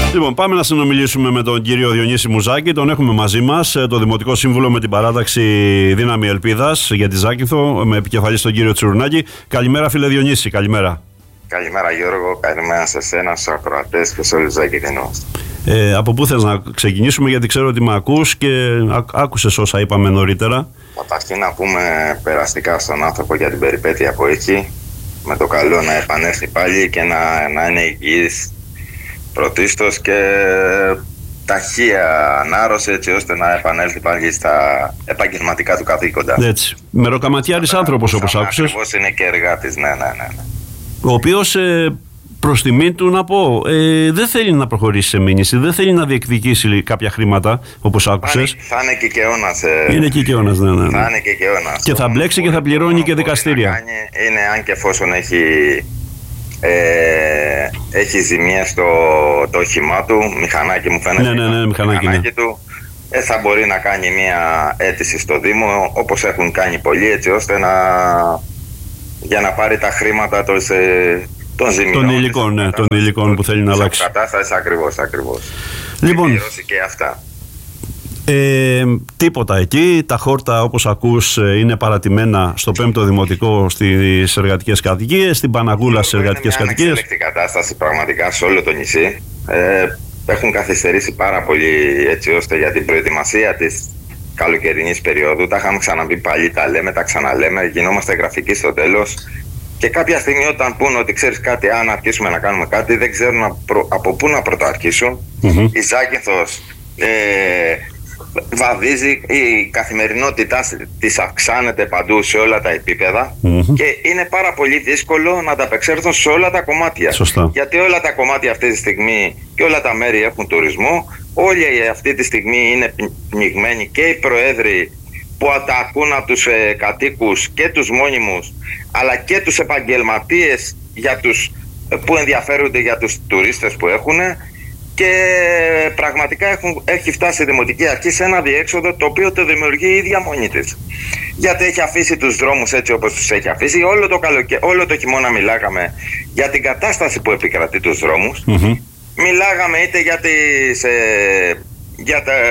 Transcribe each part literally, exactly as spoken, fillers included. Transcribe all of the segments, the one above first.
Λοιπόν, πάμε να συνομιλήσουμε με τον κύριο Διονύση Μουζάκη. Τον έχουμε μαζί μας, το Δημοτικό Σύμβουλο με την παράταξη Δύναμη Ελπίδας για τη Ζάκυνθο, με επικεφαλής τον κύριο Τσουρνάκη. Καλημέρα, φίλε Διονύση, καλημέρα. Καλημέρα, Γιώργο. Καλημέρα σε εσένα, στους ακροατές και σε όλους τους Ζάκυνθινούς. Ε, από πού θες να ξεκινήσουμε, γιατί ξέρω ότι με ακούς και άκουσες όσα είπαμε νωρίτερα. Καταρχήν να πούμε περαστικά στον άνθρωπο για την περιπέτεια που έχει. Με το καλό να επανέλθει πάλι και να, να είναι υγιής πρωτίστως και ταχεία ανάρρωση, έτσι ώστε να επανέλθει πάλι στα επαγγελματικά του καθήκοντα. Έτσι. Μεροκαματιάρης άνθρωπος, όπως άκουσες. Ακριβώς, είναι και εργάτης, ναι, ναι, ναι. ναι. Ο οποίος, ε, προς τιμή του να πω, ε, δεν θέλει να προχωρήσει σε μήνυση, δεν θέλει να διεκδικήσει κάποια χρήματα, όπως άκουσες. Θα είναι και καιώνας. Ε, είναι και καιώνας, ναι, ναι, ναι. Θα είναι και καιώνας. Και θα μπλέξει και θα πληρώνει και δικαστήρια. Κάνει, είναι αν και εφόσον έχει, ε, έχει ζημιές στο το όχημά του, μηχανάκι μου φαίνεται. Ναι, ναι, ναι, μηχανάκι, μηχανάκι ναι. του. Ε, θα μπορεί να κάνει μια αίτηση στο Δήμο, όπως έχουν κάνει πολλοί, έτσι ώστε να, για να πάρει τα χρήματα των, των ζημιών. Των υλικών, ναι, των υλικών που θέλει να αλλάξει. Κατάσταση ακριβώς, ακριβώς. Λοιπόν, και αυτά. Ε, τίποτα εκεί. Τα χόρτα, όπως ακούς, είναι παρατημένα στο πέμπτο Δημοτικό στις εργατικές κατοικίες, στην Παναγούλα στις εργατικές κατοικίες. Είναι μια ανεξέλεκτη κατάσταση πραγματικά σε όλο το νησί. Ε, έχουν καθυστερήσει πάρα πολύ, έτσι ώστε για την προετοιμασία της καλοκαιρινής περίοδου. Τα είχαμε ξαναπεί πάλι, τα λέμε, τα ξαναλέμε. Γινόμαστε γραφικοί στο τέλος. Και κάποια στιγμή, όταν πούν ότι ξέρεις κάτι, αν αρχίσουμε να κάνουμε κάτι, δεν ξέρουν προ, από πού να πρωτοαρχίσουν. Mm-hmm. Η Ζάκυνθος ε, βαδίζει, η καθημερινότητά της αυξάνεται παντού σε όλα τα επίπεδα, mm-hmm. και είναι πάρα πολύ δύσκολο να ανταπεξέλθουν σε όλα τα κομμάτια. Σωστά. Γιατί όλα τα κομμάτια αυτή τη στιγμή και όλα τα μέρη έχουν τουρισμό, όλοι αυτή τη στιγμή είναι πνιγμένοι, και οι προέδροι που τα ακούν από τους ε, κατοίκους και τους μόνιμους, αλλά και τους επαγγελματίες για τους, που ενδιαφέρονται για τους τουρίστες που έχουν. Και πραγματικά έχουν, έχει φτάσει η Δημοτική Αρχή σε ένα διέξοδο το οποίο το δημιουργεί η ίδια μόνη της. Γιατί έχει αφήσει τους δρόμους έτσι όπως τους έχει αφήσει. Όλο το, καλοκαι... Όλο το χειμώνα μιλάγαμε για την κατάσταση που επικρατεί τους δρόμους. Mm-hmm. Μιλάγαμε είτε για, τις, ε, για, τα,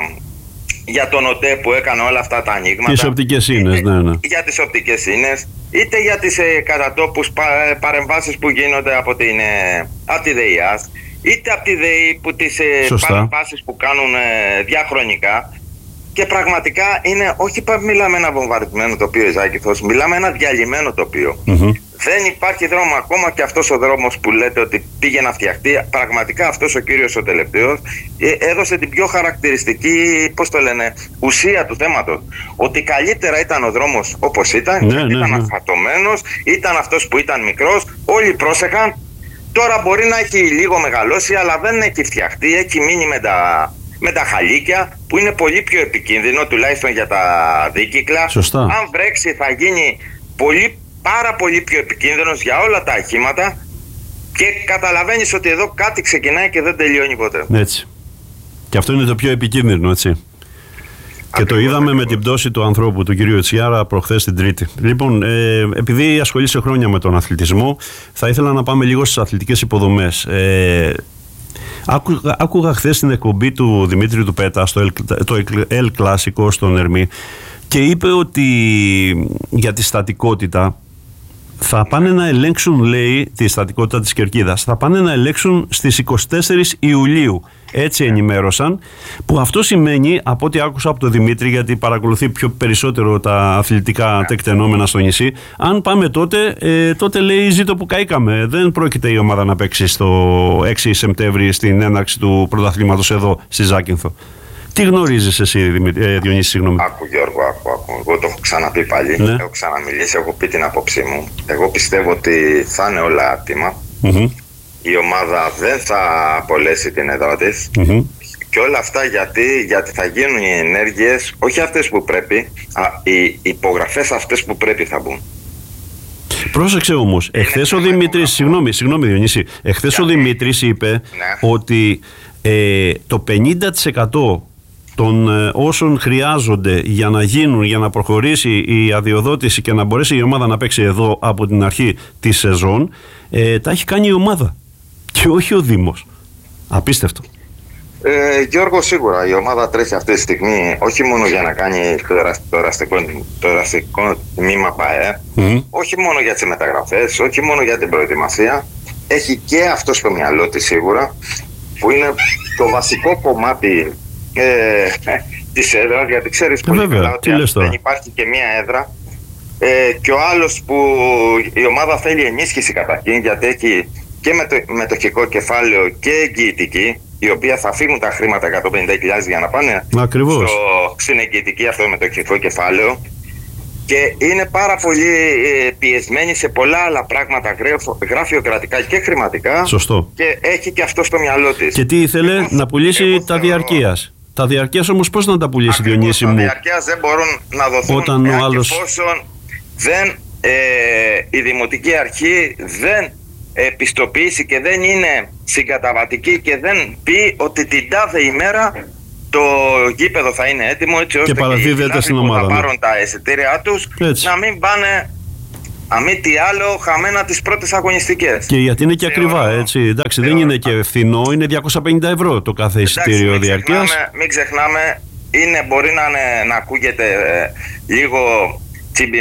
για τον ΟΤΕ που έκανε όλα αυτά τα ανοίγματα. Τις οπτικές ίνες, ναι, ναι. Για τις οπτικές ίνες, είτε για τις ε, κατατόπους πα, παρεμβάσεις που γίνονται από, την, ε, από τη ΔΕΙΑΣ, είτε από τη ΔΕΗ που τις ε, παρεμβάσεις που κάνουν ε, διαχρονικά. Και πραγματικά είναι, όχι μιλάμε ένα βομβαρδισμένο τοπίο η Ζάκυνθος, μιλάμε ένα διαλυμένο τοπίο. Mm-hmm. Δεν υπάρχει δρόμο ακόμα, και αυτός ο δρόμος που λέτε ότι πήγε να φτιαχτεί, πραγματικά αυτός ο κύριος ο τελευταίος ε, έδωσε την πιο χαρακτηριστική, πώς το λένε, ουσία του θέματος. Ότι καλύτερα ήταν ο δρόμος όπως ήταν, ναι, ήταν ναι, ασφαλτωμένος, ναι. Ήταν αυτός που ήταν μικρός, όλοι πρόσεχαν. Τώρα μπορεί να έχει λίγο μεγαλώσει, αλλά δεν έχει φτιαχτεί, έχει μείνει με τα, με τα χαλίκια, που είναι πολύ πιο επικίνδυνο, τουλάχιστον για τα δίκυκλα. Σωστά. Αν βρέξει θα γίνει πολύ, πάρα πολύ πιο επικίνδυνος για όλα τα οχήματα, και καταλαβαίνεις ότι εδώ κάτι ξεκινάει και δεν τελειώνει ποτέ. Έτσι. Και αυτό είναι το πιο επικίνδυνο, έτσι. Και το είδαμε με την πτώση του ανθρώπου, του κυρίου Τσιάρα, προχθές την Τρίτη. Λοιπόν, ε, επειδή ασχολείσαι χρόνια με τον αθλητισμό, θα ήθελα να πάμε λίγο στις αθλητικές υποδομές. Ε, άκου, άκουγα χθες την εκπομπή του Δημήτρη του Πέτα, στο το El Clásico στον Ερμή, και είπε ότι για τη στατικότητα θα πάνε να ελέγξουν, λέει, τη στατικότητα της κερκίδας, θα πάνε να ελέγξουν στις είκοσι τέσσερις Ιουλίου. Έτσι ενημέρωσαν, που αυτό σημαίνει, από ό,τι άκουσα από τον Δημήτρη, γιατί παρακολουθεί πιο περισσότερο τα αθλητικά τεκτενόμενα στο νησί, αν πάμε τότε, ε, τότε λέει ζήτω που καήκαμε. Δεν πρόκειται η ομάδα να παίξει στο έξι Σεπτέμβρη στην έναρξη του πρωταθλήματος εδώ στη Ζάκυνθο. Τι γνωρίζεις εσύ, ε, Διονύση, συγγνώμη? Άκου, Γιώργο, άκου, άκου. Εγώ το έχω ξαναπεί πάλι, ναι. Έχω ξαναμιλήσει, έχω πει την άποψή μου. Εγώ πιστεύω ότι θα είναι όλα άτιμα. Mm-hmm. Η ομάδα δεν θα απολέσει την έδρα της. Mm-hmm. Και όλα αυτά γιατί, γιατί θα γίνουν οι ενέργειες, όχι αυτές που πρέπει, α, οι υπογραφές αυτές που πρέπει θα μπουν. Πρόσεξε όμως, εχθές ο Δημήτρης, συγγνώμη, συγγνώμη Διονύση, εχθές ο Δημήτρης είπε, ναι, ότι ε, το πενήντα τοις εκατό των ε, όσων χρειάζονται για να γίνουν, για να προχωρήσει η αδειοδότηση και να μπορέσει η ομάδα να παίξει εδώ από την αρχή της σεζόν, ε, τα έχει κάνει η ομάδα και όχι ο Δήμος. Απίστευτο. Ε, Γιώργο, σίγουρα η ομάδα τρέχει αυτή τη στιγμή όχι μόνο για να κάνει το, το, εραστικό, το εραστικό τμήμα ΠΑΕ, mm. όχι μόνο για τις μεταγραφές, όχι μόνο για την προετοιμασία. Έχει και αυτό στο μυαλό της σίγουρα, που είναι το βασικό κομμάτι ε, της έδρας, γιατί ξέρεις πολύ βέβαια, καλά ότι δεν υπάρχει και μία έδρα. Ε, και ο άλλος που η ομάδα θέλει ενίσχυση καταρχήν, γιατί έχει και μετοχικό κεφάλαιο και εγγυητική, η οποία θα φύγουν τα χρήματα εκατόν πενήντα χιλιάδες για να πάνε Ακριβώς. στο, στην εγγυητική αυτό μετοχικό κεφάλαιο, και είναι πάρα πολύ ε, πιεσμένη σε πολλά άλλα πράγματα, γραφειοκρατικά και χρηματικά. Σωστό. Και έχει και αυτό στο μυαλό της. Και τι ήθελε, εγώ, να πουλήσει εγώ τα διαρκείας. Τα διαρκείας όμως πώς να τα πουλήσει, Διονύση μου? Τα διαρκείας δεν μπορούν να δοθούν όταν ο άλλος... εφόσον δεν, ε, η Δημοτική Αρχή δεν επιστοποιήσει και δεν είναι συγκαταβατική και δεν πει ότι την τάδε ημέρα το γήπεδο θα είναι έτοιμο, έτσι ώστε και, και οι φιλάθλοι που θα πάρουν τα εισιτήριά τους έτσι. να μην πάνε αμή τι άλλο χαμένα τις πρώτες αγωνιστικές. Και γιατί είναι και ακριβά, έτσι. Εντάξει, δεν είναι και φθηνό, είναι διακόσια πενήντα ευρώ το κάθε εισιτήριο διαρκείας. Μην ξεχνάμε, είναι, μπορεί να, είναι, να ακούγεται ε, λίγο τσιμπημένο